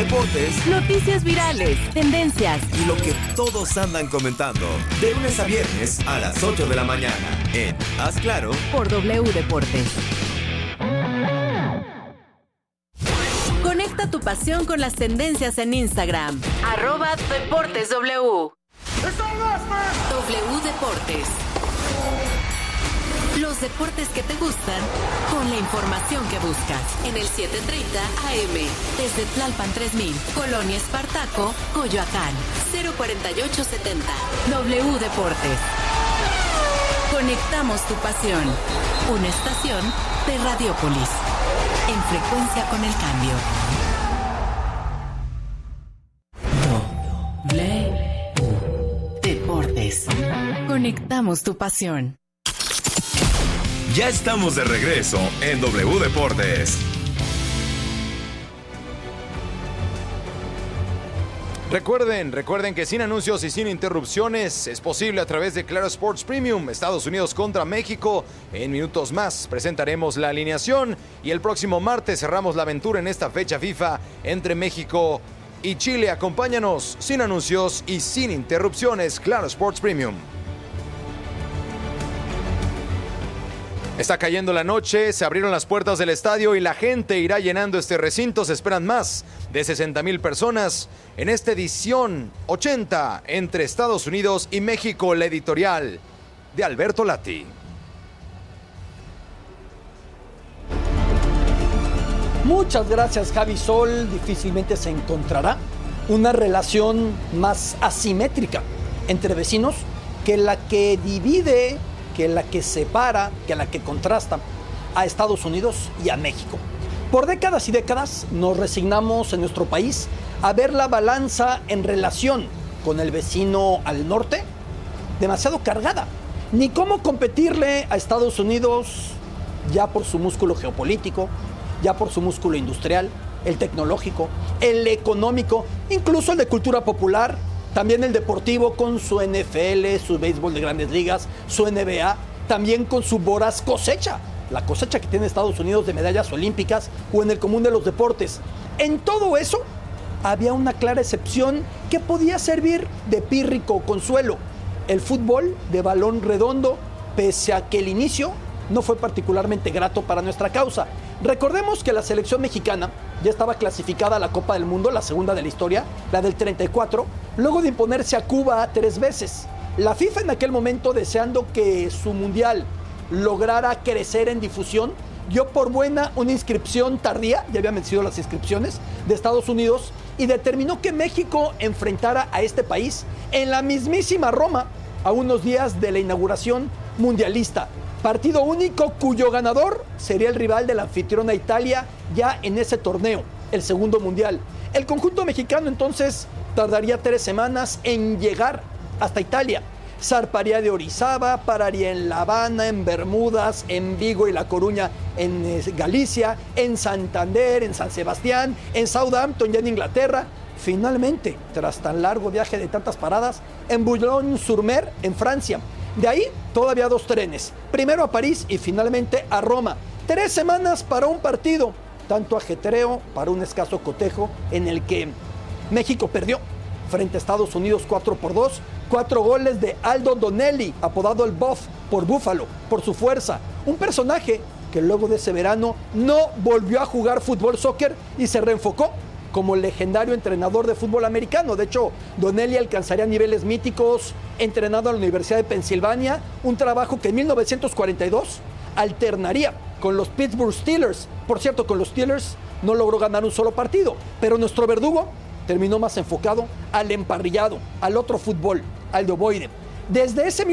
deportes, noticias virales, tendencias y lo que todos andan comentando. De lunes a viernes a las 8 de la mañana en Haz Claro por W Deportes. Conecta tu pasión con las tendencias en Instagram. @DeportesW. W Deportes. Los deportes que te gustan con la información que buscas. En el 7:30 AM. Desde Tlalpan 3000, Colonia Espartaco, Coyoacán. 04870. W Deportes. Conectamos tu pasión. Una estación de Radiopolis. En frecuencia con el cambio. W Deportes. Conectamos tu pasión. Ya estamos de regreso en W Deportes. Recuerden que sin anuncios y sin interrupciones es posible a través de Claro Sports Premium. Estados Unidos contra México. En minutos más presentaremos la alineación y el próximo martes cerramos la aventura en esta fecha FIFA entre México y Chile. Acompáñanos sin anuncios y sin interrupciones. Claro Sports Premium. Está cayendo la noche, se abrieron las puertas del estadio y la gente irá llenando este recinto. Se esperan más de 60,000 personas en esta edición 80 entre Estados Unidos y México, la editorial de Alberto Lati. Muchas gracias, Javi Sol. Difícilmente se encontrará una relación más asimétrica entre vecinos que la que divide, que la que separa, que la que contrasta a Estados Unidos y a México. Por décadas y décadas nos resignamos en nuestro país a ver la balanza en relación con el vecino al norte demasiado cargada. Ni cómo competirle a Estados Unidos ya por su músculo geopolítico, ya por su músculo industrial, el tecnológico, el económico, incluso el de cultura popular. También el deportivo con su NFL, su béisbol de grandes ligas, su NBA, también con su voraz cosecha, la cosecha que tiene Estados Unidos de medallas olímpicas o en el común de los deportes. En todo eso había una clara excepción que podía servir de pírrico consuelo: el fútbol de balón redondo, pese a que el inicio no fue particularmente grato para nuestra causa. Recordemos que la selección mexicana ya estaba clasificada a la Copa del Mundo, la segunda de la historia, la del 34, luego de imponerse a Cuba 3 veces. La FIFA en aquel momento, deseando que su mundial lograra crecer en difusión, dio por buena una inscripción tardía, ya habían vencido las inscripciones de Estados Unidos, y determinó que México enfrentara a este país en la mismísima Roma a unos días de la inauguración mundialista. Partido único cuyo ganador sería el rival de la anfitriona Italia ya en ese torneo, el segundo mundial. El conjunto mexicano entonces tardaría 3 semanas en llegar hasta Italia. Zarparía de Orizaba, pararía en La Habana, en Bermudas, en Vigo y La Coruña, en Galicia, en Santander, en San Sebastián, en Southampton, ya en Inglaterra. Finalmente, tras tan largo viaje de tantas paradas, en Boulogne-sur-Mer, en Francia. De ahí, todavía 2 trenes. Primero a París y finalmente a Roma. 3 semanas para un partido. Tanto ajetreo para un escaso cotejo en el que México perdió frente a Estados Unidos 4-2. 4 goles de Aldo Donnelly, apodado el Buff por Búfalo, por su fuerza. Un personaje que luego de ese verano no volvió a jugar fútbol soccer y se reenfocó como legendario entrenador de fútbol americano. De hecho, Donnelly alcanzaría niveles míticos entrenado a la Universidad de Pensilvania, un trabajo que en 1942 alternaría con los Pittsburgh Steelers. Por cierto, con los Steelers no logró ganar un solo partido, pero nuestro verdugo terminó más enfocado al emparrillado, al otro fútbol, al de ovoide. Desde ese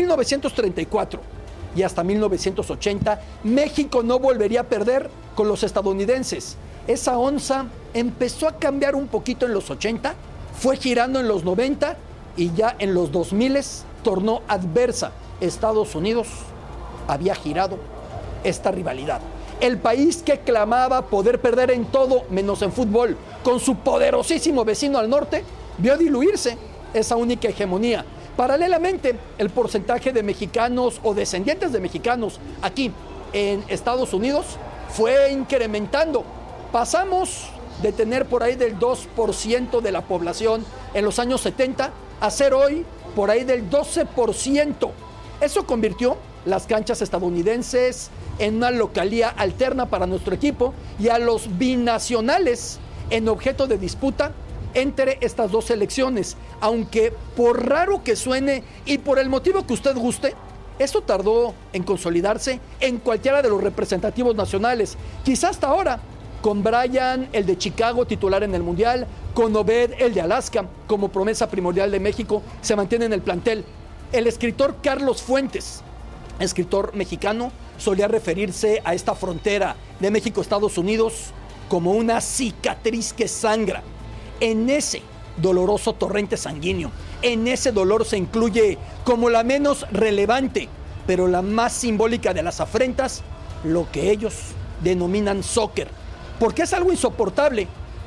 1934 y hasta 1980, México no volvería a perder con los estadounidenses. Esa onza empezó a cambiar un poquito en los 80, fue girando en los 90 y ya en los 2000 tornó adversa. Estados Unidos había girado esta rivalidad. El país que clamaba poder perder en todo menos en fútbol, con su poderosísimo vecino al norte, vio diluirse esa única hegemonía. Paralelamente, el porcentaje de mexicanos o descendientes de mexicanos aquí en Estados Unidos fue incrementando. Pasamos de tener por ahí del 2% de la población en los años 70 a ser hoy por ahí del 12%. Eso convirtió las canchas estadounidenses en una localía alterna para nuestro equipo y a los binacionales en objeto de disputa entre estas dos selecciones. Aunque por raro que suene y por el motivo que usted guste, esto tardó en consolidarse en cualquiera de los representativos nacionales. Quizá hasta ahora, con Brian, el de Chicago, titular en el Mundial, con Obed, el de Alaska, como promesa primordial de México, se mantiene en el plantel. El escritor Carlos Fuentes, escritor mexicano, solía referirse a esta frontera de México-Estados Unidos como una cicatriz que sangra. En ese doloroso torrente sanguíneo, en ese dolor se incluye como la menos relevante, pero la más simbólica de las afrentas, lo que ellos denominan soccer. Porque es algo insoportable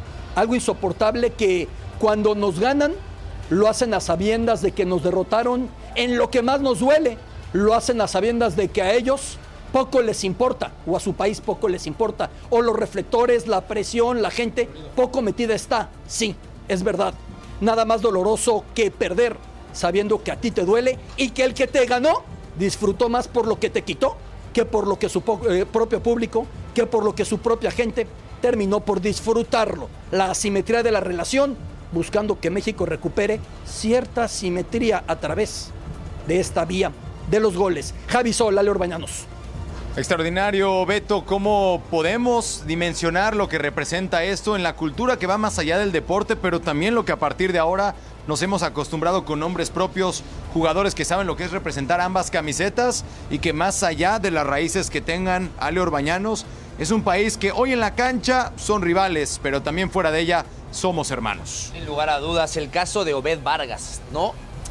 que cuando nos ganan, lo hacen a sabiendas de que nos derrotaron en lo que más nos duele, lo hacen a sabiendas de que a ellos poco les importa, o a su país poco les importa, o los reflectores, la presión, la gente, poco metida está. Sí, es verdad. Nada más doloroso que perder, sabiendo que a ti te duele y que el que te ganó disfrutó más por lo que te quitó, que por lo que su propio público, que por lo que su propia gente terminó por disfrutarlo. La asimetría de la relación, buscando que México recupere cierta simetría a través de esta vía de los goles. Javi Sol, Lalo Orbañanos. Extraordinario, Beto. ¿Cómo podemos dimensionar lo que representa esto en la cultura que va más allá del deporte, pero también lo que a partir de ahora nos hemos acostumbrado con nombres propios, jugadores que saben lo que es representar ambas camisetas y que más allá de las raíces que tengan, Ale Orbañanos, es un país que hoy en la cancha son rivales, pero también fuera de ella somos hermanos? Sin lugar a dudas, el caso de Obed Vargas, ¿no?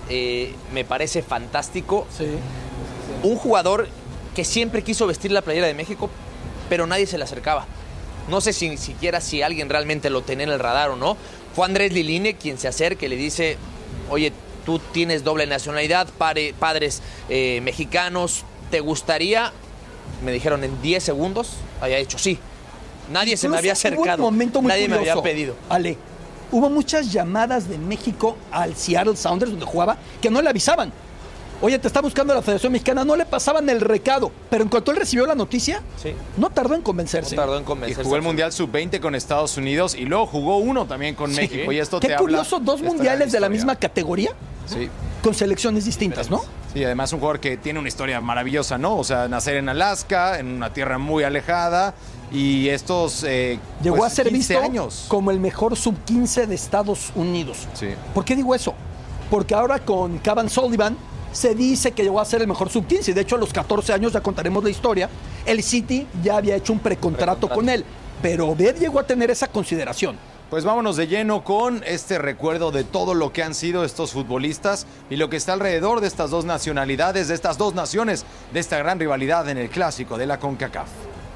Me parece fantástico. Sí. Un jugador que siempre quiso vestir la playera de México, pero nadie se le acercaba. No sé siquiera si alguien realmente lo tenía en el radar o no. Fue Andrés Lilini quien se acerca y le dice, oye, tú tienes doble nacionalidad, padres mexicanos, ¿te gustaría? Me dijeron en 10 segundos, había dicho sí. Nadie se me había acercado, hubo un momento muy nadie curioso, me había pedido. Ale, hubo muchas llamadas de México al Seattle Sounders, donde jugaba, que no le avisaban. Oye, te está buscando la Federación Mexicana, no le pasaban el recado, pero en cuanto él recibió la noticia, sí, no tardó en convencerse. No tardó en convencerse. Y jugó el Mundial Sub-20 con Estados Unidos y luego jugó uno también con México. Y esto Qué curioso, dos mundiales de la misma categoría, sí, con selecciones distintas, ¿no? Sí, además un jugador que tiene una historia maravillosa, ¿no? O sea, nacer en Alaska, en una tierra muy alejada, y estos llegó a ser 15 visto años como el mejor sub-15 de Estados Unidos. Sí. ¿Por qué digo eso? Porque ahora con Cavan Sullivan se dice que llegó a ser el mejor sub-15. De hecho, a los 14 años, ya contaremos la historia, el City ya había hecho un precontrato con él. Pero Obed llegó a tener esa consideración. Pues vámonos de lleno con este recuerdo de todo lo que han sido estos futbolistas y lo que está alrededor de estas dos nacionalidades, de estas dos naciones, de esta gran rivalidad en el clásico de la CONCACAF.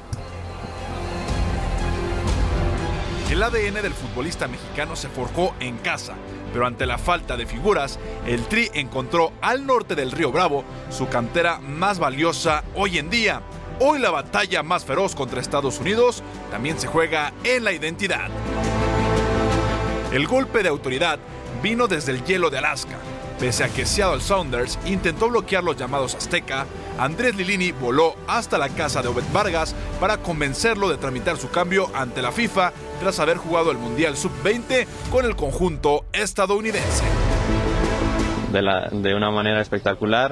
El ADN del futbolista mexicano se forjó en casa, pero ante la falta de figuras, el Tri encontró al norte del Río Bravo su cantera más valiosa hoy en día. Hoy la batalla más feroz contra Estados Unidos también se juega en la identidad. El golpe de autoridad vino desde el hielo de Alaska. Pese a que Seattle Sounders intentó bloquear los llamados Azteca, Andrés Lilini voló hasta la casa de Obed Vargas para convencerlo de tramitar su cambio ante la FIFA tras haber jugado el Mundial Sub-20 con el conjunto estadounidense. De una manera espectacular.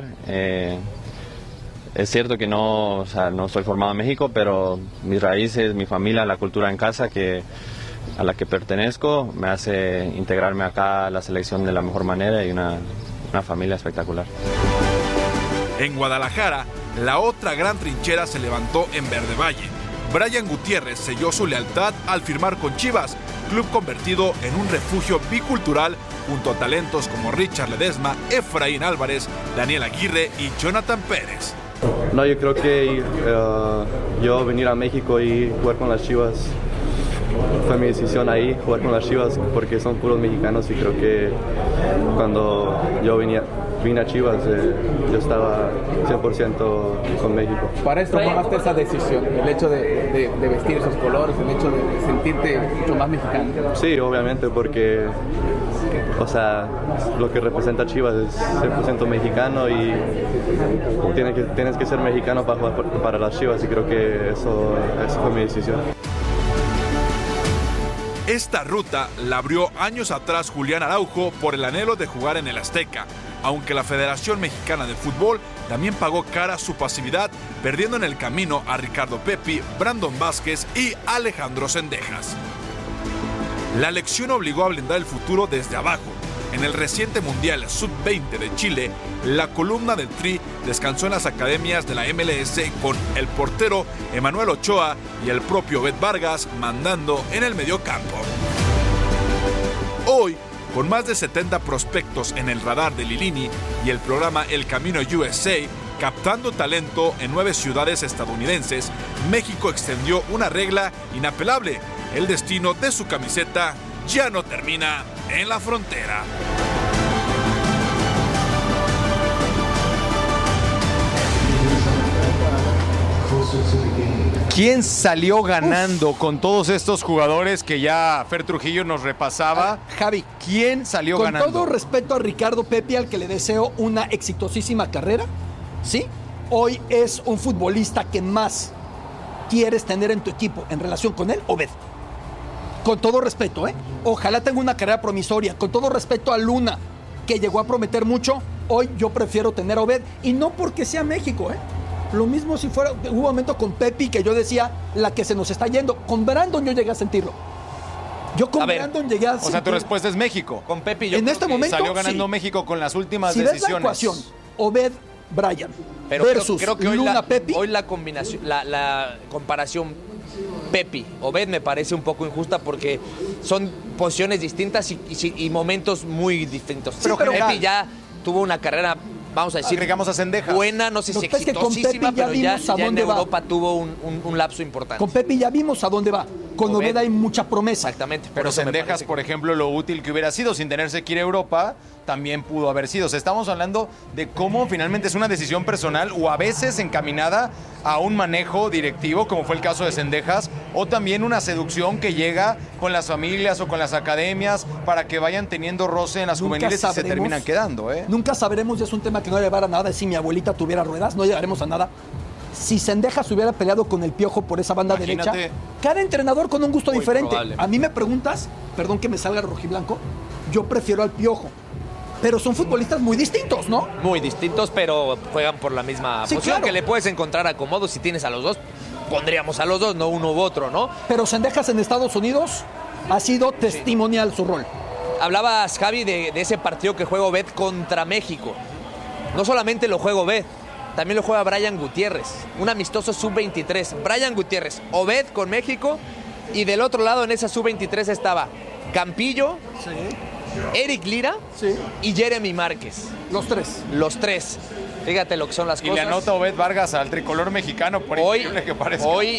Es cierto que no soy formado en México, pero mis raíces, mi familia, la cultura en casa a la que pertenezco me hace integrarme acá a la selección de la mejor manera y una familia espectacular. En Guadalajara, la otra gran trinchera se levantó en Verde Valle. Brian Gutiérrez selló su lealtad al firmar con Chivas, club convertido en un refugio bicultural junto a talentos como Richard Ledesma, Efraín Álvarez, Daniel Aguirre y Jonathan Pérez. No, yo creo que yo venir a México y jugar con las Chivas fue mi decisión ahí, jugar con las Chivas, porque son puros mexicanos y creo que cuando yo vine vine a Chivas, yo estaba 100% con México. Para esto tomaste esa decisión, el hecho de vestir esos colores, el hecho de sentirte mucho más mexicano. Sí, obviamente, porque o sea, lo que representa Chivas es 100% mexicano y tienes que ser mexicano para las Chivas, y creo que eso fue mi decisión. Esta ruta la abrió años atrás Julián Araujo por el anhelo de jugar en el Azteca, aunque la Federación Mexicana de Fútbol también pagó cara su pasividad, perdiendo en el camino a Ricardo Pepi, Brandon Vázquez y Alejandro Zendejas. La elección obligó a blindar el futuro desde abajo. En el reciente Mundial Sub-20 de Chile, la columna del Tri descansó en las academias de la MLS con el portero Emanuel Ochoa y el propio Bet Vargas mandando en el mediocampo. Hoy, con más de 70 prospectos en el radar de Lilini y el programa El Camino USA, captando talento en 9 ciudades estadounidenses, México extendió una regla inapelable. El destino de su camiseta ya no termina en la frontera. ¿Quién salió ganando con todos estos jugadores que ya Fer Trujillo nos repasaba? Javi, ¿quién salió con ganando? Con todo respeto a Ricardo Pepi, al que le deseo una exitosísima carrera, ¿sí? Hoy es un futbolista que más quieres tener en tu equipo en relación con él, Obed. Con todo respeto, ojalá tenga una carrera promisoria. Con todo respeto a Luna, que llegó a prometer mucho, hoy yo prefiero tener a Obed. Y no porque sea México, Lo mismo si fuera, hubo un momento con Pepi que yo decía, la que se nos está yendo. Con Brandon yo llegué a sentirlo. Yo con Brandon llegué a sentirlo. O sea, tu respuesta es México. Con Pepi yo en este momento salió ganando México con las últimas si decisiones. Ves la ecuación, Obed, Brian, pero versus creo que Luna, Pepi. Hoy la combinación, la comparación Pepi, Obed me parece un poco injusta porque son posiciones distintas y momentos muy distintos. Sí, pero Pepi ya tuvo una carrera, vamos a decir, agregamos a Zendejas. buena, no sé si exitosísima, pero ya en Europa tuvo un lapso importante. Con Pepi ya vimos a dónde va. Con Obed hay mucha promesa. Exactamente. Pero Zendejas, por ejemplo, lo útil que hubiera sido sin tenerse que ir a Europa, también pudo haber sido. O sea, estamos hablando de cómo finalmente es una decisión personal o a veces encaminada a un manejo directivo, como fue el caso de Zendejas, o también una seducción que llega con las familias o con las academias para que vayan teniendo roce en las juveniles y se terminan quedando. Nunca sabremos, y es un tema que no llevará a nada. Si mi abuelita tuviera ruedas, no llegaremos a nada. Si Zendejas hubiera peleado con el Piojo por esa banda derecha, cada entrenador con un gusto diferente. Probable. A mí me preguntas, perdón que me salga rojiblanco, yo prefiero al Piojo. Pero son futbolistas muy distintos, ¿no? Muy distintos, pero juegan por la misma posición. Claro. Que le puedes encontrar acomodo si tienes a los dos. Pondríamos a los dos, no uno u otro, ¿no? Pero Zendejas en Estados Unidos ha sido testimonial su rol. Hablabas, Javi, de ese partido que juega Obed contra México. No solamente lo juega Obed, también lo juega Brian Gutiérrez. Un amistoso sub-23. Brian Gutiérrez, Obed con México. Y del otro lado en esa sub-23 estaba Campillo, Eric Lira y Jeremy Márquez. Los tres. Fíjate lo que son las cosas. Y le anota Obed Vargas al tricolor mexicano, por increíble que parezca. Hoy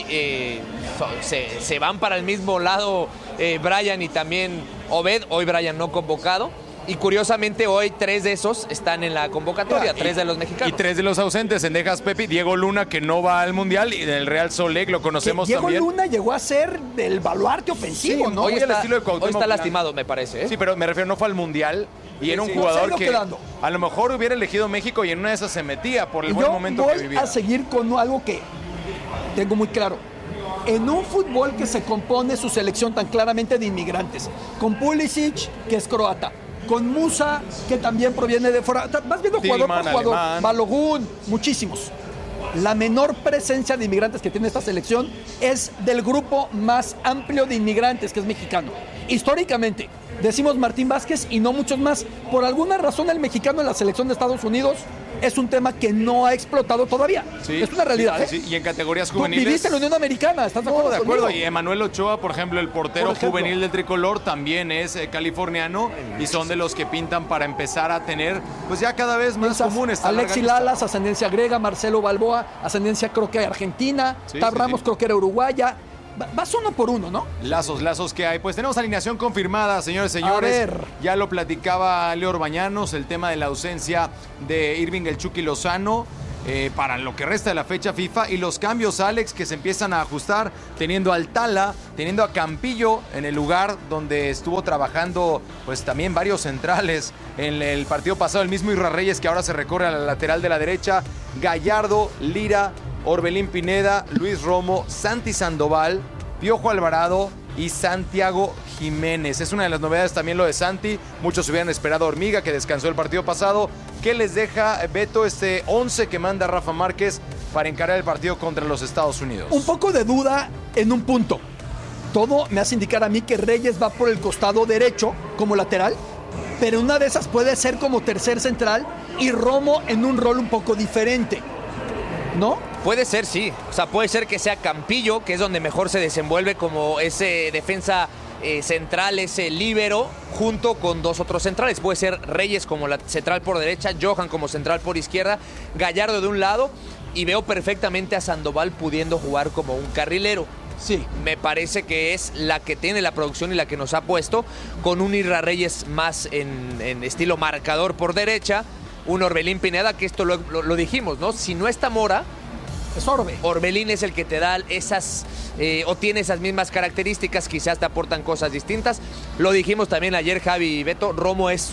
se van para el mismo lado Brian y también Obed. Hoy Brian no convocado. Y curiosamente hoy 3 de esos están en la convocatoria, 3 de los mexicanos. Y 3 de los ausentes, Zendejas, Pepi, Diego Luna, que no va al Mundial, y del Real Salt Lake lo conocemos Diego también. Diego Luna llegó a ser del baluarte ofensivo, ¿no? Hoy está lastimado, me parece. Sí, pero me refiero, no fue al Mundial y era un jugador que a lo mejor hubiera elegido México y en una de esas se metía por el buen momento que vivía. Voy a seguir con algo que tengo muy claro. En un fútbol que se compone su selección tan claramente de inmigrantes, con Pulisic, que es croata, con Musa, que también proviene de fuera. Vas viendo jugador por jugador. Alemán. Balogun, muchísimos. La menor presencia de inmigrantes que tiene esta selección es del grupo más amplio de inmigrantes, que es mexicano. Históricamente, decimos Martín Vázquez y no muchos más. Por alguna razón, el mexicano en la selección de Estados Unidos es un tema que no ha explotado todavía. Sí, es una realidad, sí. Y en categorías juveniles. Tú viviste en la Unión Americana, ¿estás de acuerdo? De acuerdo. Y Emanuel Ochoa, por ejemplo, el portero juvenil del tricolor, también es californiano y son de los que pintan para empezar a tener, pues ya cada vez más comunes. Alexis Lalas, ascendencia griega, Marcelo Balboa, ascendencia creo que argentina, Ramos creo que era uruguaya. Vas uno por uno, ¿no? Lazos que hay. Pues tenemos alineación confirmada, señores. A ver. Ya lo platicaba Leo Orbañanos, el tema de la ausencia de Irving El Chucky Lozano para lo que resta de la fecha FIFA, y los cambios, Alex, que se empiezan a ajustar, teniendo al Tala, teniendo a Campillo en el lugar donde estuvo trabajando pues también varios centrales en el partido pasado, el mismo Isra Reyes, que ahora se recorre a la lateral de la derecha, Gallardo, Lira, Orbelín Pineda, Luis Romo, Santi Sandoval, Piojo Alvarado y Santiago Jiménez. Es una de las novedades también lo de Santi. Muchos hubieran esperado a Hormiga, que descansó el partido pasado. ¿Qué les deja, Beto, este 11 que manda Rafa Márquez para encarar el partido contra los Estados Unidos? Un poco de duda en un punto. Todo me hace indicar a mí que Reyes va por el costado derecho como lateral, pero una de esas puede ser como tercer central y Romo en un rol un poco diferente, ¿no? Puede ser, sí. O sea, puede ser que sea Campillo, que es donde mejor se desenvuelve como ese defensa central, ese líbero, junto con dos otros centrales. Puede ser Reyes como la central por derecha, Johan como central por izquierda, Gallardo de un lado, y veo perfectamente a Sandoval pudiendo jugar como un carrilero. Sí. Me parece que es la que tiene la producción y la que nos ha puesto, con un Isra Reyes más en estilo marcador por derecha, un Orbelín Pineda, que esto lo dijimos, ¿no? Si no está Mora, es Orbe. Orbelín es el que te da esas, o tiene esas mismas características, quizás te aportan cosas distintas. Lo dijimos también ayer, Javi y Beto, Romo es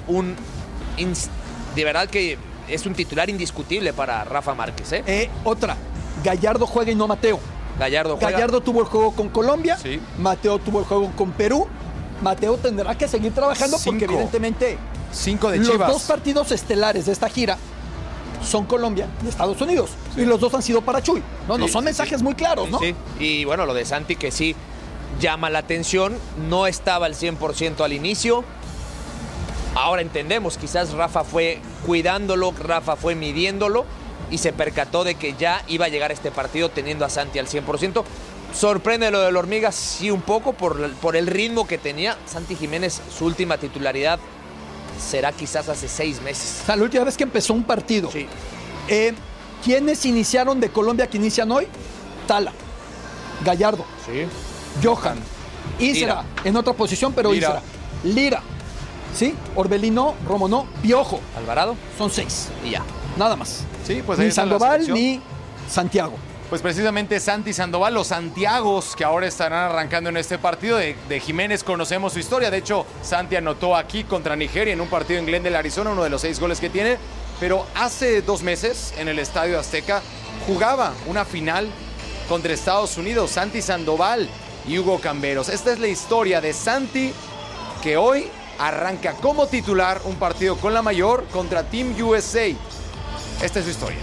de verdad que es un titular indiscutible para Rafa Márquez, ¿eh? Otra, Gallardo juega y no Mateo. Gallardo juega. Gallardo tuvo el juego con Colombia, Sí. Mateo tuvo el juego con Perú. Mateo tendrá que seguir trabajando porque evidentemente 5 de los Chivas. dos partidos estelares de esta gira son Colombia y Estados Unidos. Sí. Y los dos han sido para Chuy. No, no son mensajes muy claros, ¿no? Sí, y bueno, lo de Santi que sí llama la atención. No estaba al 100% al inicio. Ahora entendemos, quizás Rafa fue cuidándolo, Rafa fue midiéndolo y se percató de que ya iba a llegar a este partido teniendo a Santi al 100%. Sorprende lo de la Hormiga, sí, un poco por el ritmo que tenía. Santi Jiménez, su última titularidad será quizás hace 6 meses. O sea, la última vez que empezó un partido. Sí. ¿Quiénes iniciaron de Colombia que inician hoy? Tala, Gallardo, Sí. Johan, Isra en otra posición, pero Lira. Lira, ¿sí? Orbelino, Romo no, Piojo. Alvarado Son 6, y ya. nada más. Sí, pues ahí Ni está la Sandoval selección. ni Santiago. Pues precisamente Santi Sandoval, los Santiagos que ahora estarán arrancando en este partido. De Jiménez conocemos su historia. De hecho, Santi anotó aquí contra Nigeria en un partido en Glendale, Arizona, uno de los 6 goles que tiene. Pero hace 2 meses, en el Estadio Azteca, jugaba una final contra Estados Unidos. Santi Sandoval y Hugo Camberos. Esta es la historia de Santi, que hoy arranca como titular un partido con la mayor contra Team USA. Esta es su historia.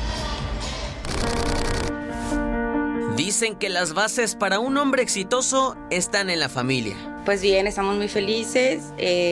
Dicen que las bases para un hombre exitoso están en la familia. Pues bien, estamos muy felices.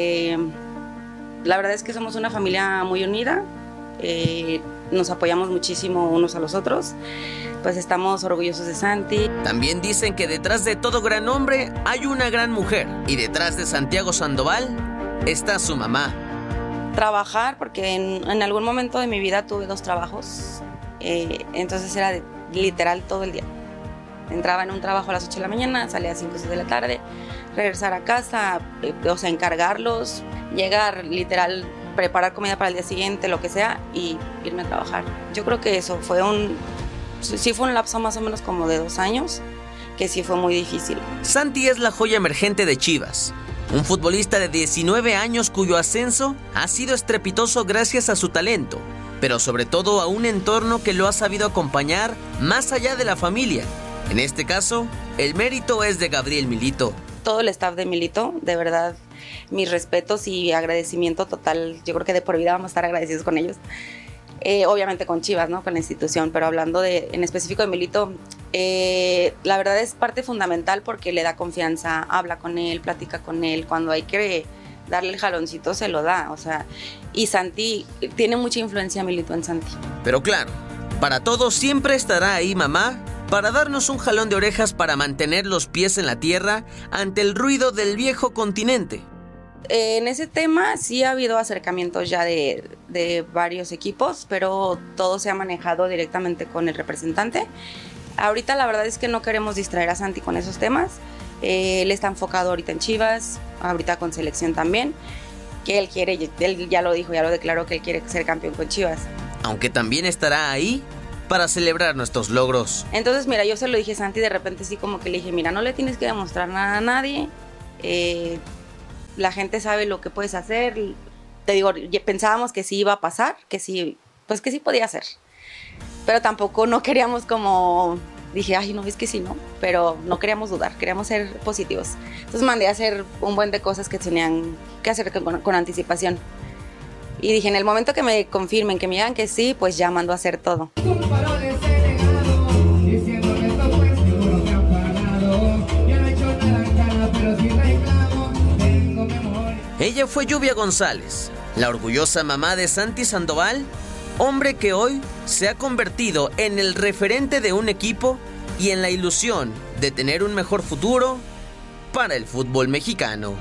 La verdad es que somos una familia muy unida. Nos apoyamos muchísimo unos a los otros. Pues estamos orgullosos de Santi. También dicen que detrás de todo gran hombre hay una gran mujer. Y detrás de Santiago Sandoval está su mamá. Trabajar, porque en algún momento de mi vida tuve 2 trabajos. Entonces era literal todo el día. Entraba en un trabajo a las 8 de la mañana, salía a 5 o 6 de la tarde, regresar a casa, o sea, encargarlos, llegar, literal, preparar comida para el día siguiente, lo que sea, y irme a trabajar. Yo creo que eso fue un lapso más o menos como de 2 años, que sí fue muy difícil. Santi es la joya emergente de Chivas. Un futbolista de 19 años cuyo ascenso ha sido estrepitoso gracias a su talento, pero sobre todo a un entorno que lo ha sabido acompañar más allá de la familia. En este caso, el mérito es de Gabriel Milito. Todo el staff de Milito, de verdad, mis respetos y agradecimiento total. Yo creo que de por vida vamos a estar agradecidos con ellos. Obviamente con Chivas, ¿no? Con la institución, pero hablando en específico de Milito, la verdad es parte fundamental porque le da confianza, habla con él, platica con él. Cuando hay que darle el jaloncito, se lo da. O sea, y Santi, tiene mucha influencia Milito en Santi. Pero claro, para todos siempre estará ahí mamá, para darnos un jalón de orejas para mantener los pies en la tierra ante el ruido del viejo continente. En ese tema sí ha habido acercamientos ya de varios equipos, pero todo se ha manejado directamente con el representante. ahorita la verdad es que no queremos distraer a Santi con esos temas. Él está enfocado ahorita en Chivas, ahorita con selección también, que él ya lo dijo, ya lo declaró que él quiere ser campeón con Chivas. Aunque también estará ahí para celebrar nuestros logros. Entonces, mira, yo se lo dije a Santi, de repente sí como que le dije, mira, no le tienes que demostrar nada a nadie, la gente sabe lo que puedes hacer. Te digo, pensábamos que sí iba a pasar, que sí podía ser, pero tampoco no queríamos como... Dije, ay, no, es que sí, ¿no? Pero no queríamos dudar, queríamos ser positivos. Entonces mandé a hacer un buen de cosas que tenían que hacer con anticipación. Y dije, en el momento que me confirmen, que me digan que sí, pues ya mando a hacer todo. Ella fue Lluvia González, la orgullosa mamá de Santi Sandoval, hombre que hoy se ha convertido en el referente de un equipo y en la ilusión de tener un mejor futuro para el fútbol mexicano.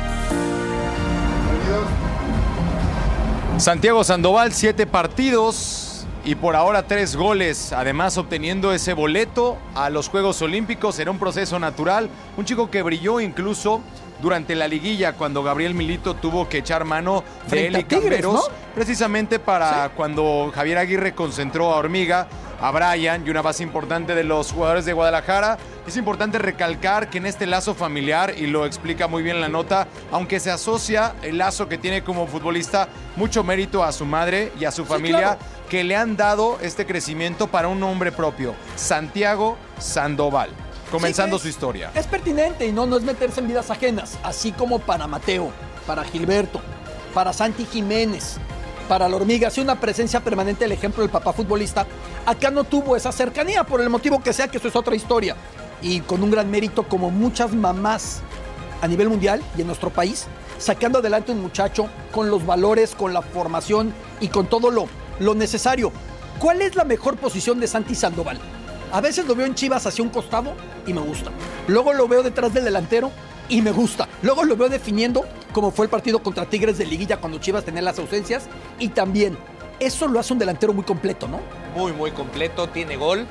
Santiago Sandoval, 7 partidos y por ahora 3 goles, además obteniendo ese boleto a los Juegos Olímpicos. Era un proceso natural, un chico que brilló incluso durante la liguilla cuando Gabriel Milito tuvo que echar mano de él y Camberos, ¿no? Precisamente para cuando Javier Aguirre concentró a Hormiga, a Brian y una base importante de los jugadores de Guadalajara. Es importante recalcar que en este lazo familiar, y lo explica muy bien la nota, aunque se asocia el lazo que tiene como futbolista, mucho mérito a su madre y a su familia, claro, que le han dado este crecimiento para un nombre propio, Santiago Sandoval. Comenzando su historia. Es pertinente y no es meterse en vidas ajenas, así como para Mateo, para Gilberto, para Santi Jiménez, para la Hormiga. Ha sido una presencia permanente el ejemplo del papá futbolista. Acá no tuvo esa cercanía, por el motivo que sea, que eso es otra historia. Y con un gran mérito, como muchas mamás a nivel mundial y en nuestro país, sacando adelante un muchacho con los valores, con la formación y con todo lo necesario. ¿Cuál es la mejor posición de Santi Sandoval? A veces lo veo en Chivas hacia un costado y me gusta. Luego lo veo detrás del delantero y me gusta. Luego lo veo definiendo, como fue el partido contra Tigres de liguilla cuando Chivas tenía las ausencias. Y también, eso lo hace un delantero muy completo, ¿no? Muy, muy completo. Tiene gol,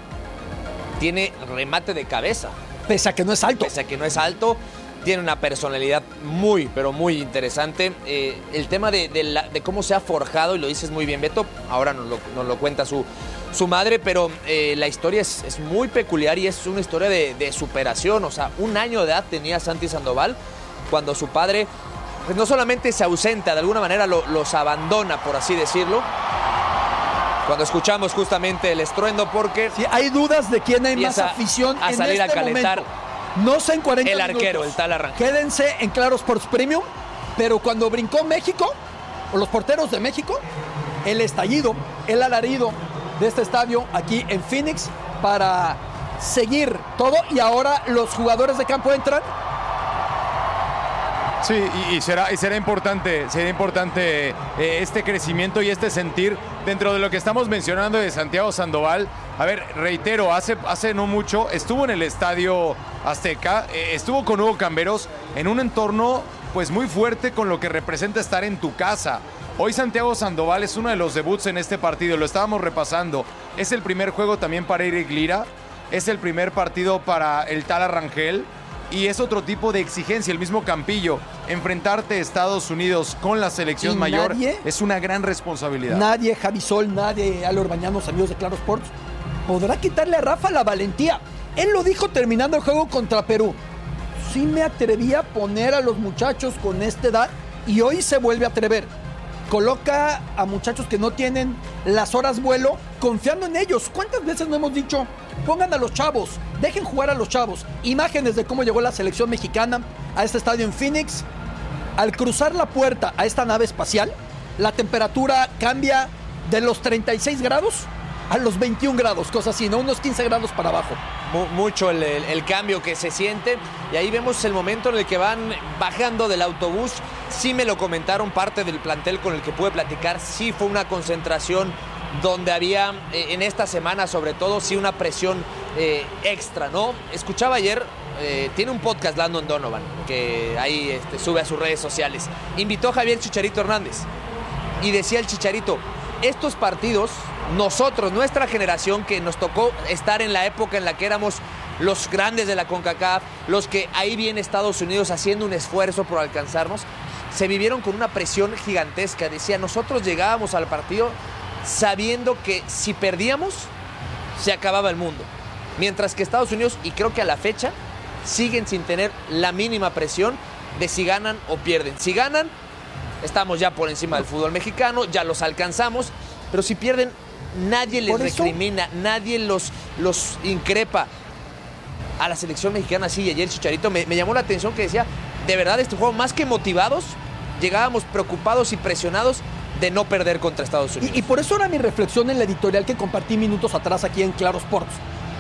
tiene remate de cabeza. Pese a que no es alto. Pese a que no es alto. Tiene una personalidad muy, pero muy interesante. El tema de cómo se ha forjado, y lo dices muy bien, Beto, ahora nos lo cuenta su madre, pero la historia es muy peculiar y es una historia de superación. O sea, 1 año de edad tenía Santi Sandoval cuando su padre, pues no solamente se ausenta, de alguna manera los abandona, por así decirlo. Cuando escuchamos justamente el estruendo, porque sí, hay dudas de quién hay más afición a salir en este a calentar. Momento. No sé en 40 el arquero, minutos. el tal Arrangel. Quédense en Claro Sports Premium, pero cuando brincó México, o los porteros de México, el estallido, el alarido de este estadio aquí en Phoenix para seguir todo, y ahora los jugadores de campo entran. Sí, y será importante este crecimiento y este sentir dentro de lo que estamos mencionando de Santiago Sandoval. A ver, reitero, hace no mucho estuvo en el Estadio Azteca, estuvo con Hugo Camberos en un entorno pues muy fuerte con lo que representa estar en tu casa. Hoy Santiago Sandoval es uno de los debuts en este partido, lo estábamos repasando. Es el primer juego también para Eric Lira, es el primer partido para el tal Arrangel. Y es otro tipo de exigencia, el mismo Campillo. Enfrentarte a Estados Unidos con la selección mayor es una gran responsabilidad. Nadie, Javi Sol, nadie, Ale Orbañanos, amigos de Claro Sports, podrá quitarle a Rafa la valentía. Él lo dijo terminando el juego contra Perú. Sí me atreví a poner a los muchachos con esta edad y hoy se vuelve a atrever. Coloca a muchachos que no tienen las horas vuelo confiando en ellos. ¿Cuántas veces no hemos dicho, pongan a los chavos, dejen jugar a los chavos? Imágenes de cómo llegó la selección mexicana a este estadio en Phoenix. Al cruzar la puerta a esta nave espacial, la temperatura cambia de los 36 grados a los 21 grados, cosas así, ¿no? Unos 15 grados para abajo. Mucho el cambio que se siente, y ahí vemos el momento en el que van bajando del autobús. Sí me lo comentaron parte del plantel con el que pude platicar, sí fue una concentración donde había, en esta semana sobre todo, sí una presión extra, ¿no? Escuchaba ayer, tiene un podcast Landon Donovan, que ahí sube a sus redes sociales. Invitó a Javier Chicharito Hernández y decía el Chicharito, estos partidos, nosotros, nuestra generación, que nos tocó estar en la época en la que éramos los grandes de la CONCACAF, los que ahí viene Estados Unidos haciendo un esfuerzo por alcanzarnos, se vivieron con una presión gigantesca. Decía, nosotros llegábamos al partido sabiendo que si perdíamos, se acababa el mundo. Mientras que Estados Unidos, y creo que a la fecha, siguen sin tener la mínima presión de si ganan o pierden. Si ganan, estamos ya por encima del fútbol mexicano, ya los alcanzamos, pero si pierden, nadie les recrimina, nadie los increpa. A la selección mexicana, sí, y ayer Chicharito me llamó la atención que decía, de verdad, este juego, más que motivados, llegábamos preocupados y presionados de no perder contra Estados Unidos. Y por eso era mi reflexión en la editorial que compartí minutos atrás aquí en Claro Sports.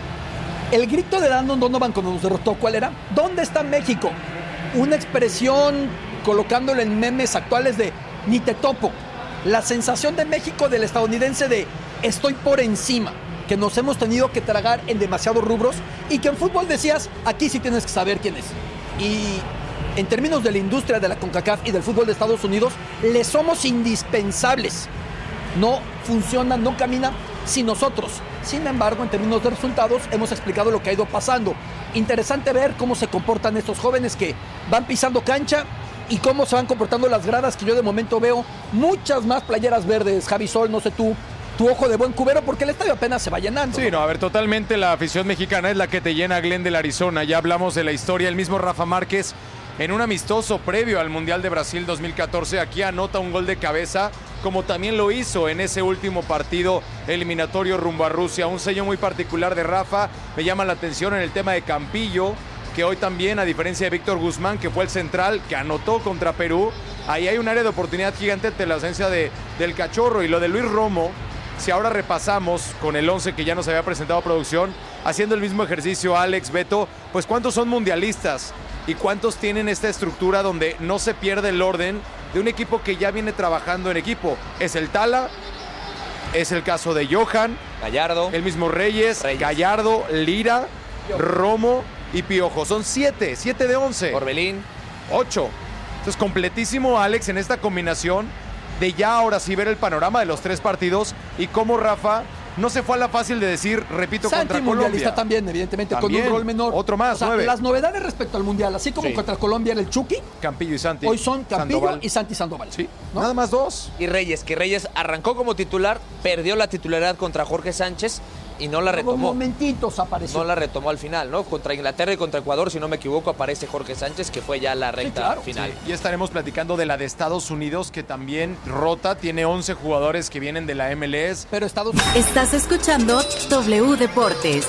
El grito de Landon Donovan cuando nos derrotó, ¿cuál era? ¿Dónde está México? Una expresión colocándolo en memes actuales de ni te topo. La sensación de México del estadounidense de estoy por encima, que nos hemos tenido que tragar en demasiados rubros y que en fútbol decías, aquí sí tienes que saber quién es. Y en términos de la industria de la CONCACAF y del fútbol de Estados Unidos, le somos indispensables. No funciona, no camina sin nosotros. Sin embargo, en términos de resultados, hemos explicado lo que ha ido pasando. Interesante ver cómo se comportan estos jóvenes que van pisando cancha y cómo se van comportando las gradas, que yo de momento veo muchas más playeras verdes. Javi Sol, no sé tú, tu ojo de buen cubero, porque el estadio apenas se va llenando. Sí, no, a ver, totalmente la afición mexicana es la que te llena Glendale, Arizona. Ya hablamos de la historia, el mismo Rafa Márquez en un amistoso previo al Mundial de Brasil 2014, aquí anota un gol de cabeza, como también lo hizo en ese último partido eliminatorio rumbo a Rusia. Un sello muy particular de Rafa, me llama la atención en el tema de Campillo, que hoy también, a diferencia de Víctor Guzmán, que fue el central, que anotó contra Perú, ahí hay un área de oportunidad gigante ante la ausencia del Cachorro. Y lo de Luis Romo, si ahora repasamos con el 11 que ya nos había presentado producción, haciendo el mismo ejercicio Alex, Beto, pues ¿cuántos son mundialistas? ¿Y cuántos tienen esta estructura donde no se pierde el orden de un equipo que ya viene trabajando en equipo? Es el Tala, es el caso de Johan, Gallardo, el mismo Reyes. Gallardo, Lira, Romo y Piojo. Son 7 de 11. Orbelín. 8. Entonces, completísimo Alex en esta combinación de ya ahora sí ver el panorama de los 3 partidos y cómo Rafa no se fue a la fácil de decir, repito, Santi contra Colombia. Mundialista también, evidentemente, También, con un rol menor. otro más, o sea, 9. Las novedades respecto al Mundial, así como Sí. contra Colombia era el Chucky, Campillo y Santi. hoy son Campillo Sandoval. y Santi Sandoval. Sí, ¿no? nada más 2. Y Reyes, que Reyes arrancó como titular, perdió la titularidad contra Jorge Sánchez y no la retomó. Momentitos apareció. No la retomó al final, ¿no? Contra Inglaterra y contra Ecuador, si no me equivoco, aparece Jorge Sánchez, que fue ya la recta final. Sí. Y estaremos platicando de la de Estados Unidos, que también rota, tiene 11 jugadores que vienen de la MLS. Pero Estados Unidos... Estás escuchando W Deportes.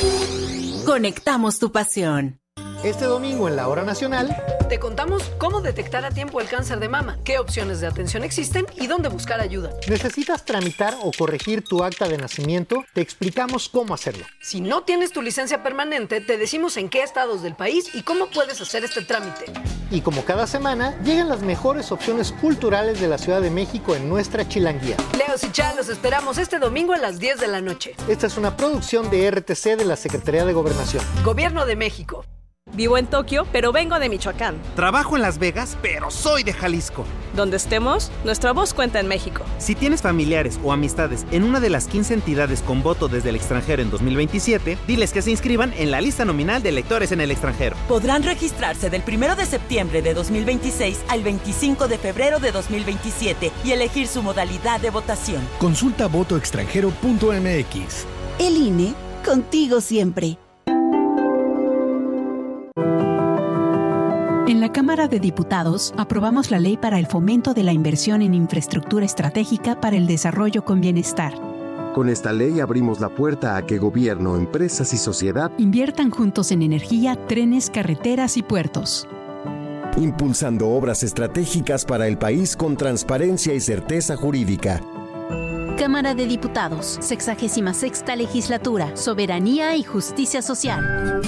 Conectamos tu pasión. Este domingo en la Hora Nacional te contamos cómo detectar a tiempo el cáncer de mama, qué opciones de atención existen y dónde buscar ayuda. ¿Necesitas tramitar o corregir tu acta de nacimiento? Te explicamos cómo hacerlo. Si no tienes tu licencia permanente, te decimos en qué estados del país y cómo puedes hacer este trámite. Y como cada semana, llegan las mejores opciones culturales de la Ciudad de México en nuestra Chilanguía. Leos y Chá, los esperamos este domingo a las 10 de la noche. Esta es una producción de RTC de la Secretaría de Gobernación. Gobierno de México. Vivo en Tokio, pero vengo de Michoacán. Trabajo en Las Vegas, pero soy de Jalisco. Donde estemos, nuestra voz cuenta en México. Si tienes familiares o amistades en una de las 15 entidades con voto desde el extranjero en 2027, diles que se inscriban en la lista nominal de electores en el extranjero. Podrán registrarse del 1 de septiembre de 2026 al 25 de febrero de 2027 y elegir su modalidad de votación. Consulta votoextranjero.mx. El INE, contigo siempre. En la Cámara de Diputados aprobamos la Ley para el Fomento de la Inversión en Infraestructura Estratégica para el Desarrollo con Bienestar. Con esta ley abrimos la puerta a que gobierno, empresas y sociedad inviertan juntos en energía, trenes, carreteras y puertos. Impulsando obras estratégicas para el país con transparencia y certeza jurídica. Cámara de Diputados, 66ª Legislatura, Soberanía y Justicia Social.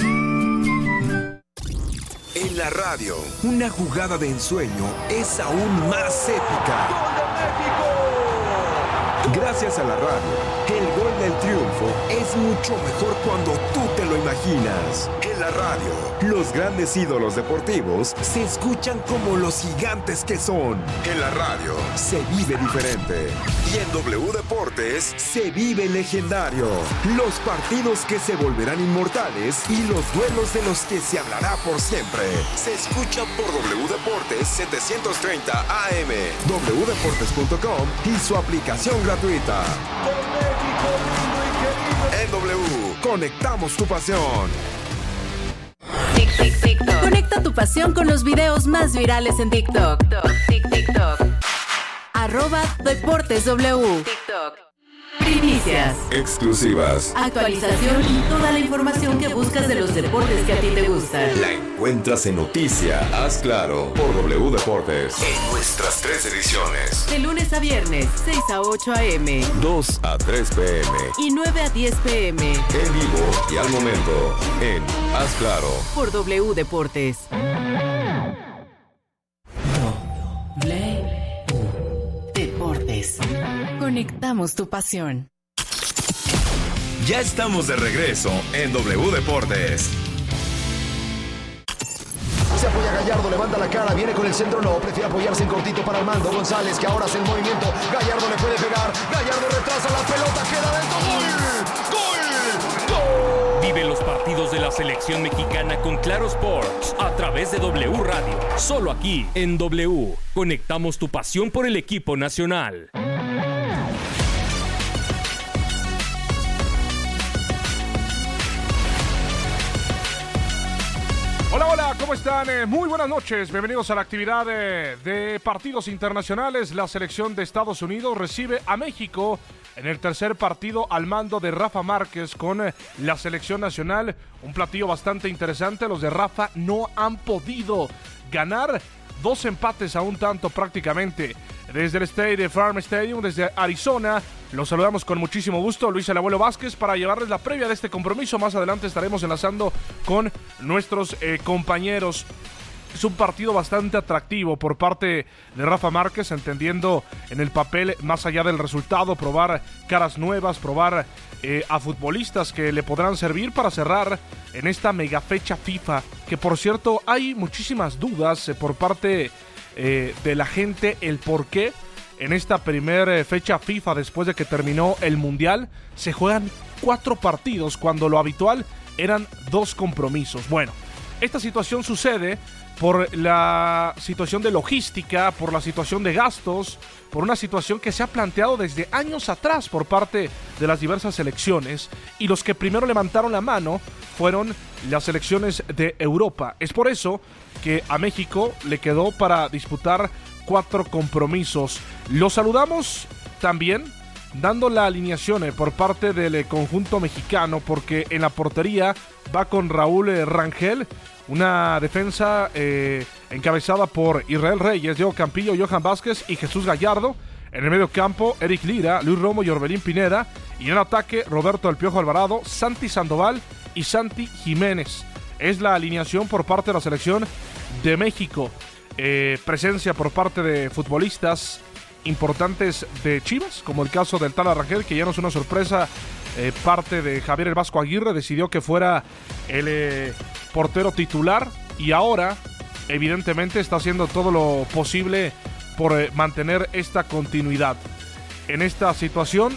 En la radio, una jugada de ensueño es aún más épica. ¡Gol de México! Gracias a la radio, el gol el triunfo es mucho mejor cuando tú te lo imaginas. En la radio, los grandes ídolos deportivos se escuchan como los gigantes que son. En la radio se vive diferente. Y en W Deportes se vive legendario. Los partidos que se volverán inmortales y los duelos de los que se hablará por siempre. Se escucha por W Deportes 730 AM, wdeportes.com y su aplicación gratuita. En W, conectamos tu pasión. Conecta tu pasión con los videos más virales en TikTok. @DeportesW. Primicias, exclusivas, actualización y toda la información que buscas de los deportes que a ti te gustan. La encuentras en Noticia, Haz Claro, por W Deportes. En nuestras 3 ediciones. De lunes a viernes, 6 a 8 a.m. 2 a 3 p.m. Y 9 a 10 p.m. En vivo y al momento, en Haz Claro. Por W Deportes. Deportes. Conectamos tu pasión. Ya estamos de regreso en W Deportes. Se apoya Gallardo, levanta la cara, viene con el centro, no, prefiere apoyarse en cortito para Armando González, que ahora hace el movimiento. Gallardo le puede pegar, Gallardo retrasa la pelota, queda dentro. ¡Gol! ¡Gol! Vive los partidos de la selección mexicana con Claro Sports a través de W Radio. Solo aquí en W. Conectamos tu pasión por el equipo nacional. Hola, hola, ¿cómo están? Muy buenas noches, bienvenidos a la actividad de partidos internacionales. La selección de Estados Unidos recibe a México en el tercer partido al mando de Rafa Márquez con la selección nacional. Un platillo bastante interesante, los de Rafa no han podido ganar, 2 empates a un tanto prácticamente. Desde el State Farm Stadium, desde Arizona, los saludamos con muchísimo gusto, Luis el Abuelo Vázquez, para llevarles la previa de este compromiso. Más adelante estaremos enlazando con nuestros compañeros. Es un partido bastante atractivo por parte de Rafa Márquez, entendiendo en el papel, más allá del resultado, probar caras nuevas, probar a futbolistas que le podrán servir para cerrar en esta mega fecha FIFA, que por cierto hay muchísimas dudas por parte de la gente, el por qué en esta primera fecha FIFA, después de que terminó el Mundial, se juegan 4 partidos cuando lo habitual eran 2 compromisos. Bueno, esta situación sucede por la situación de logística, por la situación de gastos, por una situación que se ha planteado desde años atrás por parte de las diversas selecciones, y los que primero levantaron la mano fueron las selecciones de Europa. Es por eso que a México le quedó para disputar 4 compromisos. Los saludamos también dando la alineación por parte del conjunto mexicano, porque en la portería va con Raúl Rangel, una defensa encabezada por Israel Reyes, Diego Campillo, Johan Vázquez y Jesús Gallardo. En el medio campo, Eric Lira, Luis Romo y Orbelín Pineda. Y en ataque, Roberto El Piojo Alvarado, Santi Sandoval y Santi Jiménez. Es la alineación por parte de la selección de México. Presencia por parte de futbolistas importantes de Chivas, como el caso del Tala Rangel, que ya no es una sorpresa. Parte de Javier El Vasco Aguirre decidió que fuera el portero titular, y ahora evidentemente está haciendo todo lo posible por mantener esta continuidad. En esta situación,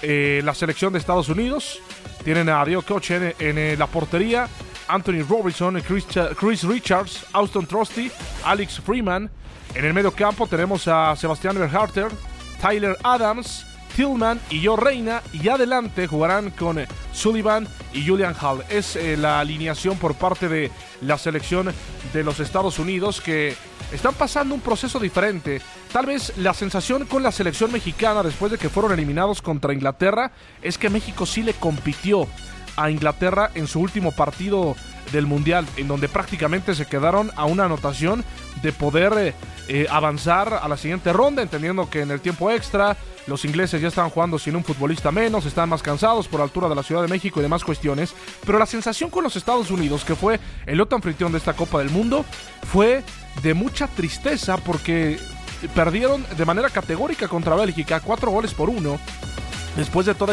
la selección de Estados Unidos tienen a Diego Coche en la portería, Anthony Robinson, Chris Richards, Austin Trusty, Alex Freeman. En el medio campo tenemos a Sebastián Berharter, Tyler Adams, Tillman y Joe Reina, y adelante jugarán con Sullivan y Julian Hall. Es la alineación por parte de la selección de los Estados Unidos, que están pasando un proceso diferente. Tal vez la sensación con la selección mexicana después de que fueron eliminados contra Inglaterra es que México sí le compitió a Inglaterra en su último partido del Mundial, en donde prácticamente se quedaron a una anotación de poder avanzar a la siguiente ronda, entendiendo que en el tiempo extra los ingleses ya estaban jugando sin un futbolista menos, estaban más cansados por la altura de la Ciudad de México y demás cuestiones. Pero la sensación con los Estados Unidos, que fue el otro anfitrión de esta Copa del Mundo, fue de mucha tristeza, porque perdieron de manera categórica contra Bélgica 4-1, después de toda esa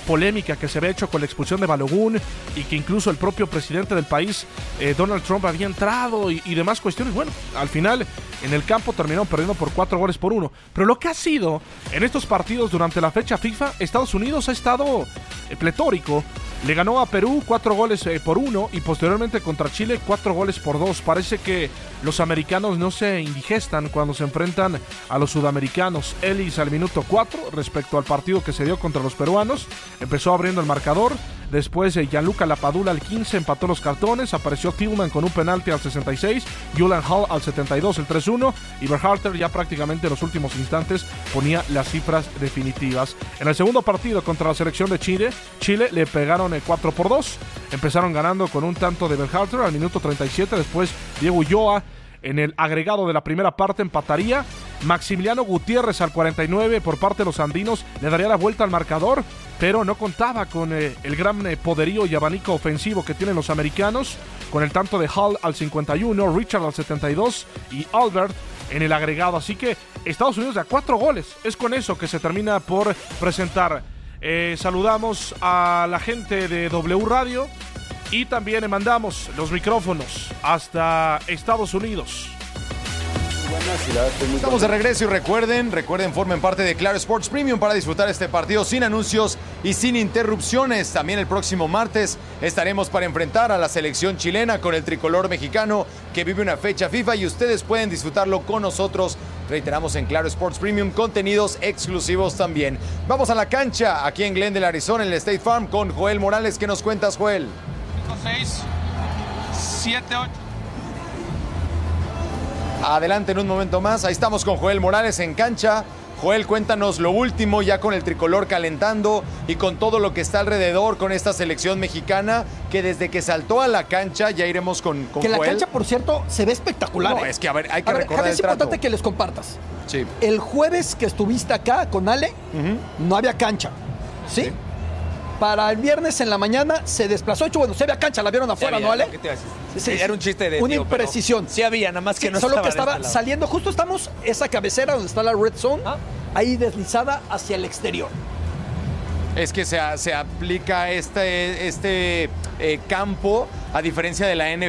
polémica que se había hecho con la expulsión de Balogun y que incluso el propio presidente del país, Donald Trump, había entrado y demás cuestiones. Bueno, al final en el campo terminaron perdiendo por 4-1. Pero lo que ha sido en estos partidos durante la fecha FIFA, Estados Unidos ha estado pletórico. Le ganó a Perú 4-1 y posteriormente contra Chile 4-2. Parece que los americanos no se indigestan cuando se enfrentan a los sudamericanos. Ellis al minuto 4 respecto al partido que se dio contra los peruanos. Empezó abriendo el marcador. Después Gianluca Lapadula al 15 empató los cartones. Apareció Tillman con un penalti al 66. Julian Hall al 72, el 3-1. Y Berhalter ya prácticamente en los últimos instantes ponía las cifras definitivas. En el segundo partido contra la selección de Chile le pegaron 4-2. Empezaron ganando con un tanto de Berhalter al minuto 37. Después Diego Ulloa en el agregado de la primera parte empataría. Maximiliano Gutiérrez al 49 por parte de los andinos le daría la vuelta al marcador, pero no contaba con el gran poderío y abanico ofensivo que tienen los americanos, con el tanto de Hall al 51, Richard al 72 y Albert en el agregado. Así que Estados Unidos da 4 goles. Es con eso que se termina por presentar. Saludamos a la gente de W Radio y también mandamos los micrófonos hasta Estados Unidos. Estamos de regreso y recuerden, formen parte de Claro Sports Premium para disfrutar este partido sin anuncios y sin interrupciones. También el próximo martes estaremos para enfrentar a la selección chilena con el tricolor mexicano que vive una fecha FIFA y ustedes pueden disfrutarlo con nosotros. Reiteramos en Claro Sports Premium, contenidos exclusivos también. Vamos a la cancha aquí en Glendale, Arizona, en el State Farm con Joel Morales. ¿Qué nos cuentas, Joel? 6, 7, 8. Adelante en un momento más. Ahí estamos con Joel Morales en cancha. Joel, cuéntanos lo último ya con el tricolor calentando y con todo lo que está alrededor con esta selección mexicana que desde que saltó a la cancha, ya iremos con que Joel. La cancha, por cierto, se ve espectacular. No, es que a ver, hay que recordar Javi, el es trato. importante que les compartas. Sí. El jueves que estuviste acá con Ale, no había cancha. ¿Sí? Para el viernes en la mañana se desplazó. Bueno, se había cancha, la vieron afuera, había, ¿no, Ale? ¿Qué te iba a decir? Sí, era un chiste de una tío, imprecisión. Sí había, nada más que no solo estaba que estaba de este lado. saliendo, justo estamos, esa cabecera donde está la red zone, ahí deslizada hacia el exterior. Es que se aplica este campo a diferencia de la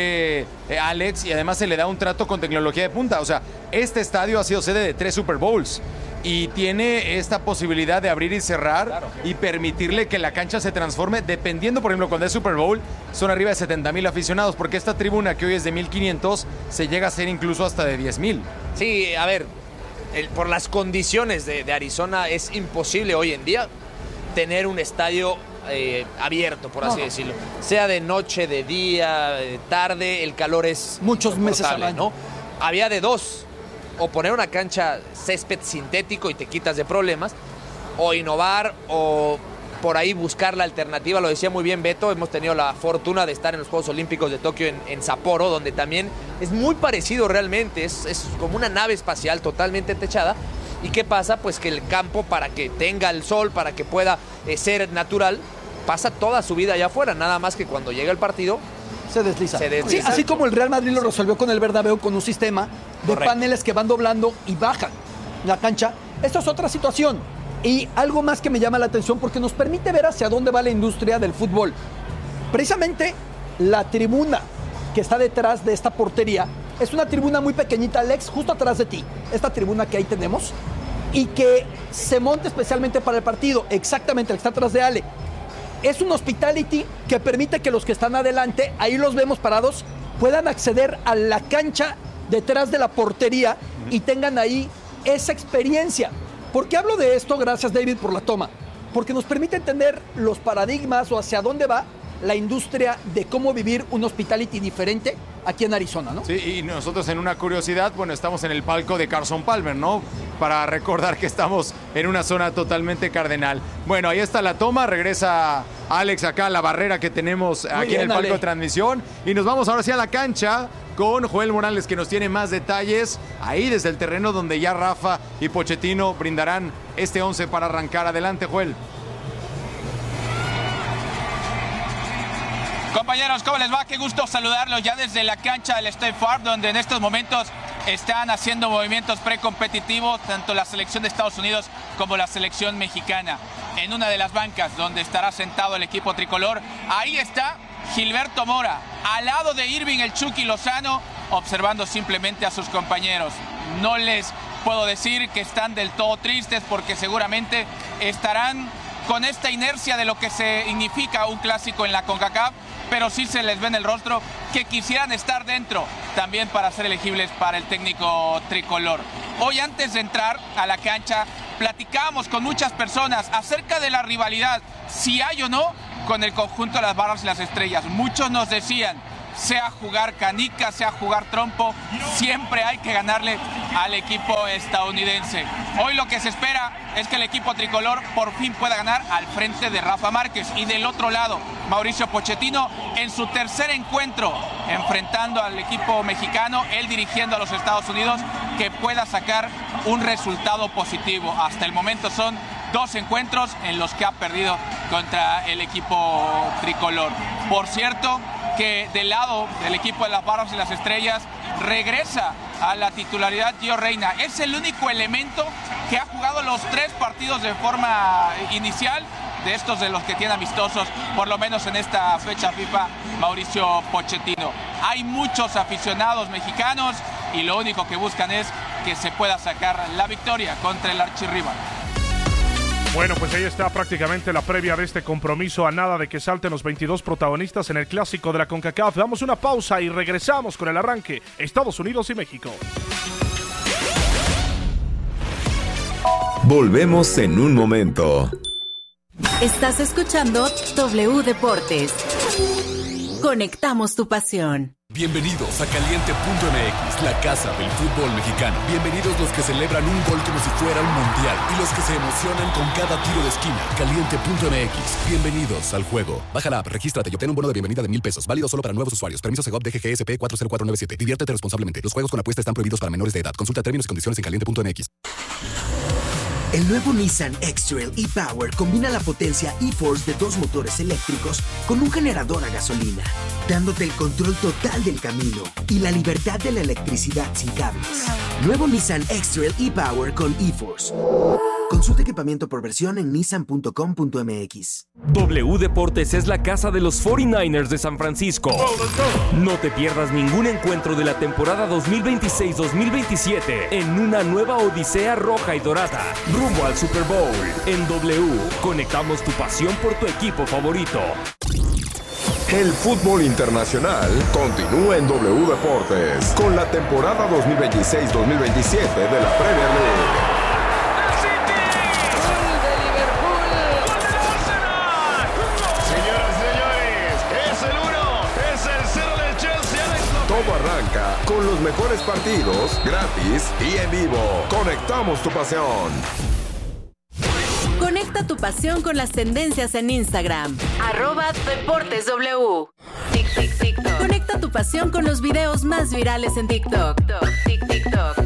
NFL, Alex, y además se le da un trato con tecnología de punta. O sea, este estadio ha sido sede de 3 Super Bowls y tiene esta posibilidad de abrir y cerrar y permitirle que la cancha se transforme dependiendo, por ejemplo, cuando es Super Bowl, son arriba de 70,000 aficionados, porque esta tribuna que hoy es de 1,500 se llega a ser incluso hasta de 10,000. Sí, a ver, por las condiciones de Arizona es imposible hoy en día tener un estadio abierto, por así decirlo. Sea de noche, de día, de tarde, el calor es muchos meses al año, ¿no? Había de dos: o poner una cancha césped sintético y te quitas de problemas, o innovar, o por ahí buscar la alternativa. Lo decía muy bien Beto, hemos tenido la fortuna de estar en los Juegos Olímpicos de Tokio en Sapporo, donde también es muy parecido realmente, es como una nave espacial totalmente techada. ¿Y qué pasa? Pues que el campo, para que tenga el sol, para que pueda ser natural, pasa toda su vida allá afuera, nada más que cuando llega el partido se desliza. Sí, así como el Real Madrid lo resolvió con el Bernabéu, con un sistema de paneles que van doblando y bajan la cancha. Esto es otra situación. Y algo más que me llama la atención porque nos permite ver hacia dónde va la industria del fútbol. Precisamente la tribuna que está detrás de esta portería es una tribuna muy pequeñita, Alex, justo atrás de ti. Esta tribuna que ahí tenemos y que se monta especialmente para el partido, exactamente el que está atrás de Ale. Es un hospitality que permite que los que están adelante, ahí los vemos parados, puedan acceder a la cancha detrás de la portería y tengan ahí esa experiencia. ¿Por qué hablo de esto? Gracias, David, por la toma. Porque nos permite entender los paradigmas o hacia dónde va la industria de cómo vivir un hospitality diferente aquí en Arizona, ¿no? Sí, y nosotros en una curiosidad, bueno, estamos en el palco de Carson Palmer, ¿no? Para recordar que estamos en una zona totalmente cardenal. Bueno, ahí está la toma, regresa Alex acá a la barrera que tenemos aquí en el palco de transmisión y nos vamos ahora sí a la cancha con Joel Morales, que nos tiene más detalles ahí desde el terreno donde ya Rafa y Pochettino brindarán este 11 para arrancar. Adelante, Joel. Compañeros, compañeros? ¿Cómo les va? Qué gusto saludarlos ya desde la cancha del State Farm, donde en estos momentos están haciendo movimientos precompetitivos tanto la selección de Estados Unidos como la selección mexicana. En una de las bancas donde estará sentado el equipo tricolor, ahí está Gilberto Mora, al lado de Irving el Chucky Lozano, observando simplemente a sus compañeros. No les puedo decir que están del todo tristes porque seguramente estarán con esta inercia de lo que significa un clásico en la CONCACAF, pero sí se les ve en el rostro que quisieran estar dentro también para ser elegibles para el técnico tricolor. Hoy, antes de entrar a la cancha, platicábamos con muchas personas acerca de la rivalidad, si hay o no, con el conjunto de las Barras y las Estrellas. Muchos nos decían, sea jugar canica, sea jugar trompo, siempre hay que ganarle al equipo estadounidense. Hoy lo que se espera es que el equipo tricolor por fin pueda ganar al frente de Rafa Márquez. Y del otro lado, Mauricio Pochettino en su tercer encuentro enfrentando al equipo mexicano, él dirigiendo a los Estados Unidos, que pueda sacar un resultado positivo. Hasta el momento son 2 encuentros en los que ha perdido contra el equipo tricolor. Por cierto, que del lado del equipo de las Barras y las Estrellas regresa a la titularidad Gio Reyna. Es el único elemento que ha jugado los 3 partidos de forma inicial, de estos de los que tiene amistosos, por lo menos en esta fecha FIFA, Mauricio Pochettino. Hay muchos aficionados mexicanos y lo único que buscan es que se pueda sacar la victoria contra el archirrival. Bueno, pues ahí está prácticamente la previa de este compromiso, a nada de que salten los 22 protagonistas en el clásico de la CONCACAF. Damos una pausa y regresamos con el arranque Estados Unidos y México. Volvemos en un momento. Estás escuchando W Deportes. Conectamos tu pasión. Bienvenidos a Caliente.mx, la casa del fútbol mexicano. Bienvenidos los que celebran un gol como si fuera un mundial y los que se emocionan con cada tiro de esquina. Caliente.mx, bienvenidos al juego. Baja la app, regístrate y obtén un bono de bienvenida de $1,000. Válido solo para nuevos usuarios. Permiso Segov DGGSP 40497. Diviértete responsablemente. Los juegos con apuesta están prohibidos para menores de edad. Consulta términos y condiciones en Caliente.mx. El nuevo Nissan X-Trail e-Power combina la potencia e-Force de 2 motores eléctricos con un generador a gasolina, dándote el control total del camino y la libertad de la electricidad sin cables. Nuevo Nissan X-Trail e-Power con e-Force. Consulta equipamiento por versión en nissan.com.mx. W Deportes es la casa de los 49ers de San Francisco. No te pierdas ningún encuentro de la temporada 2026-2027 en una nueva odisea roja y dorada, rumbo al Super Bowl. En W, conectamos tu pasión por tu equipo favorito. El fútbol internacional continúa en W Deportes con la temporada 2026-2027 de la Premier League. Todo arranca con los mejores partidos, gratis y en vivo. Conectamos tu pasión. Conecta tu pasión con las tendencias en Instagram. @DeportesW. TikTok. Conecta tu pasión con los videos más virales en TikTok. TikTok.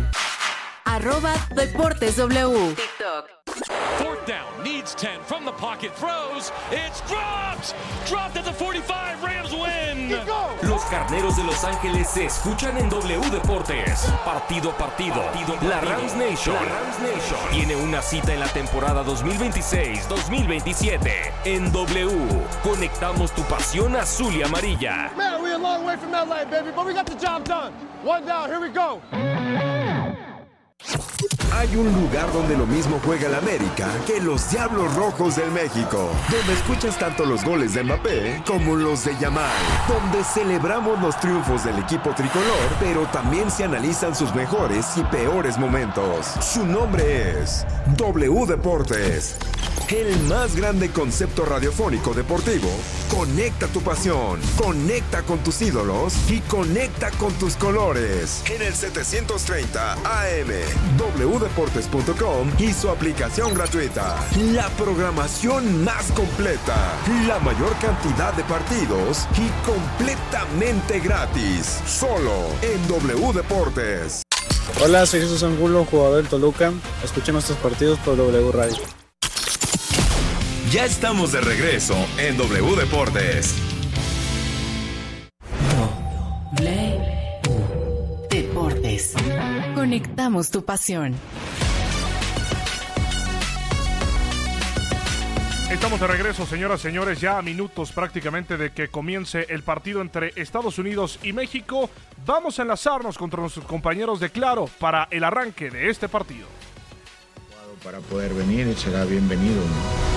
@DeportesW. TikTok. Fourth down, needs 10 from the pocket, throws, it's dropped! Dropped at the 45, Rams win! Los carneros de Los Ángeles se escuchan en W Deportes. Partido a partido. La Rams Nation tiene una cita en la temporada 2026-2027. En W, conectamos tu pasión azul y amarilla. Man, we're a long way from LA, baby, but we got the job done. 1 down, here we go. Hay un lugar donde lo mismo juega el América que los Diablos Rojos del México, donde escuchas tanto los goles de Mbappé como los de Yamal, donde celebramos los triunfos del equipo tricolor, pero también se analizan sus mejores y peores momentos. Su nombre es W Deportes, el más grande concepto radiofónico deportivo. Conecta tu pasión, conecta con tus ídolos y conecta con tus colores. En el 730 AM, wdeportes.com y su aplicación gratuita. La programación más completa, la mayor cantidad de partidos y completamente gratis. Solo en W Deportes. Hola, soy Jesús Angulo, jugador del Toluca. Escuchen nuestros partidos por W Radio. Ya estamos de regreso en W Deportes. Conectamos tu pasión. Estamos de regreso, señoras y señores, ya a minutos prácticamente de que comience el partido entre Estados Unidos y México. Vamos a enlazarnos contra nuestros compañeros de Claro para el arranque de este partido. Para poder venir, será bienvenido.